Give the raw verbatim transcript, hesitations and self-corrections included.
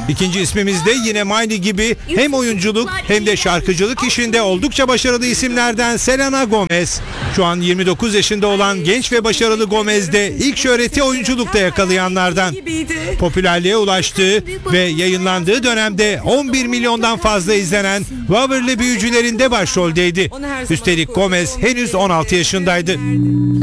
İkinci ismimiz de yine Miley gibi hem oyunculuk hem de şarkıcılık işinde oldukça başarılı isimlerden Selena Gomez. Şu an yirmi dokuz yaşında olan genç ve başarılı Gomez de ilk şöhreti oyunculukta yakalayanlardan. Popülerliğe ulaştığı ve yayınlandığı dönemde on bir milyondan fazla izlenen Waverly Büyücülerinde başroldeydi. Üstelik Gomez henüz on altı yaşındaydı.